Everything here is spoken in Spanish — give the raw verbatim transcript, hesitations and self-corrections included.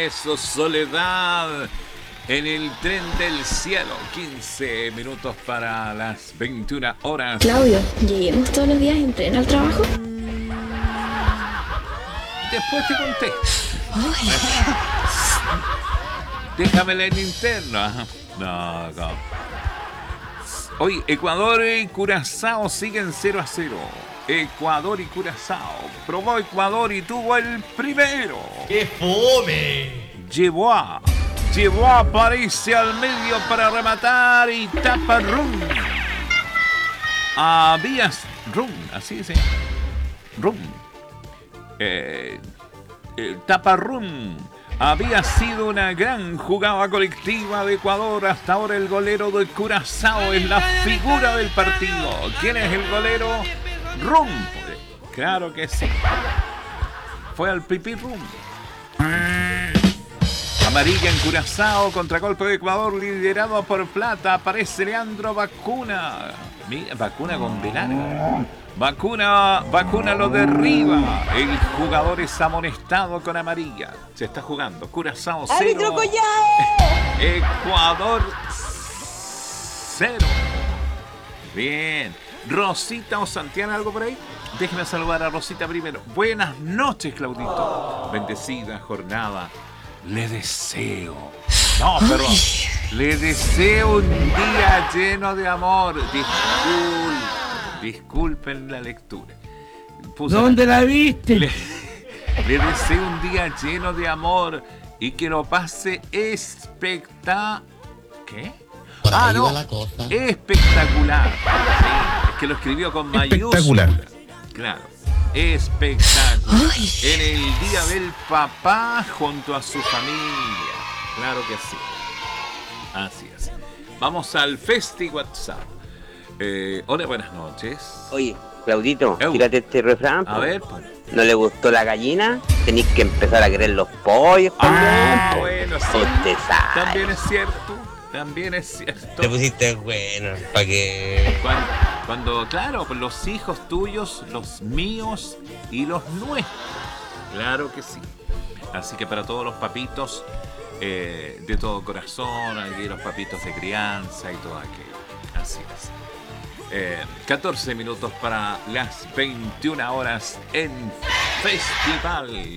eso, Soledad. En el tren del cielo, quince minutos para las veintiuna horas. Claudio, ¿lleguemos todos los días en tren al trabajo? Después te conté. Ay. Déjame la linterna. No, no. Hoy Ecuador y Curazao siguen cero a cero. Ecuador y Curazao. Probó Ecuador y tuvo el primero. ¡Qué fome! Llevó a... Llevó a París al medio para rematar y tapa Rum. Había... Rum, así se llama. Rum. Eh, eh, tapa Rum. Había sido una gran jugada colectiva de Ecuador. Hasta ahora el golero de Curazao es la figura del partido. ¿Quién es el golero? Rum. Claro que sí. Fue al pipí Rum. Amarilla en Curazao, contragolpe de Ecuador liderado por Plata. Aparece Leandro Bacuna. Mira, Bacuna con Velarga. Vacuna, Vacuna lo derriba. El jugador es amonestado con amarilla. Se está jugando. Curazao cero. Ecuador cero. Bien. Rosita o Santiana, ¿algo por ahí? Déjenme saludar a Rosita primero. Buenas noches, Claudito. Bendecida jornada. Le deseo. No, perdón. Le deseo un día lleno de amor. Disculpen. Disculpen la lectura. Puse ¿Dónde la viste? Le, le deseo un día lleno de amor y que lo pase espectacular. ¿Qué? Por Ah, ahí no. va la cosa. Espectacular. Sí, es que lo escribió con mayúscula. Espectacular. Claro. Espectacular. Ay. En el día del papá junto a su familia. Claro que sí. Así es. Vamos al Festi WhatsApp. Eh, hola, buenas noches. Oye, Claudito, Eu. tírate este refrán. A po. ver, pues. ¿No le gustó la gallina? Tenéis que empezar a querer los pollos. Ah, po. bueno, sí. Usted sabe. También es cierto. También es cierto. Te pusiste bueno, para que... Cuando, cuando, claro, pues los hijos tuyos, los míos y los nuestros. Claro que sí. Así que para todos los papitos eh, de todo corazón, aquí los papitos de crianza y todo aquello. Así es. Eh, catorce minutos para las veintiuna horas en Festival.